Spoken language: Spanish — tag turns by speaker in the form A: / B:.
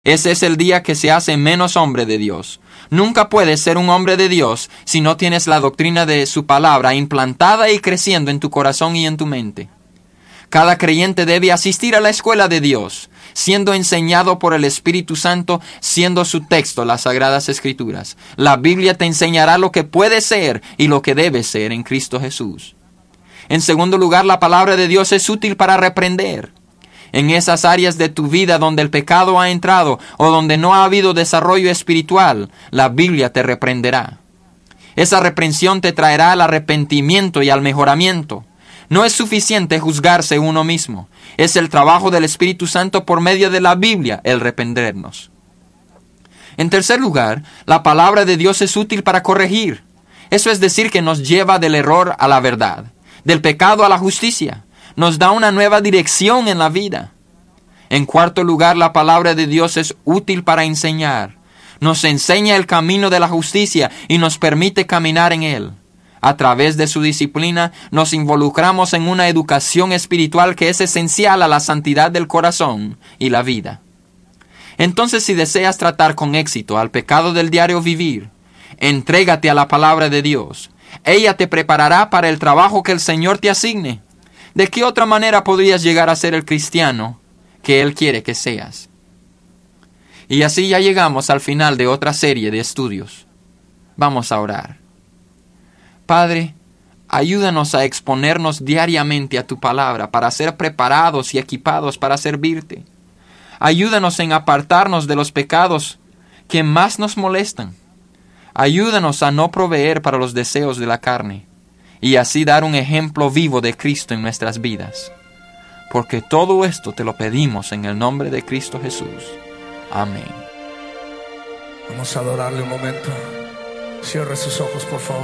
A: Ese es el día que se hace menos hombre de Dios. Nunca puedes ser un hombre de Dios si no tienes la doctrina de su palabra implantada y creciendo en tu corazón y en tu mente. Cada creyente debe asistir a la escuela de Dios, siendo enseñado por el Espíritu Santo, siendo su texto las Sagradas Escrituras. La Biblia te enseñará lo que puede ser y lo que debe ser en Cristo Jesús. En segundo lugar, la palabra de Dios es útil para reprender. En esas áreas de tu vida donde el pecado ha entrado o donde no ha habido desarrollo espiritual, la Biblia te reprenderá. Esa reprensión te traerá al arrepentimiento y al mejoramiento. No es suficiente juzgarse uno mismo. Es el trabajo del Espíritu Santo por medio de la Biblia el reprendernos. En tercer lugar, la palabra de Dios es útil para corregir. Eso es decir, que nos lleva del error a la verdad, del pecado a la justicia. Nos da una nueva dirección en la vida. En cuarto lugar, la palabra de Dios es útil para enseñar. Nos enseña el camino de la justicia y nos permite caminar en él. A través de su disciplina, nos involucramos en una educación espiritual que es esencial a la santidad del corazón y la vida. Entonces, si deseas tratar con éxito al pecado del diario vivir, entrégate a la palabra de Dios. Ella te preparará para el trabajo que el Señor te asigne. ¿De qué otra manera podrías llegar a ser el cristiano que Él quiere que seas? Y así ya llegamos al final de otra serie de estudios. Vamos a orar. Padre, ayúdanos a exponernos diariamente a tu palabra para ser preparados y equipados para servirte. Ayúdanos en apartarnos de los pecados que más nos molestan. Ayúdanos a no proveer para los deseos de la carne y así dar un ejemplo vivo de Cristo en nuestras vidas. Porque todo esto te lo pedimos en el nombre de Cristo Jesús. Amén.
B: Vamos a adorarle un momento. Cierre sus ojos, por favor.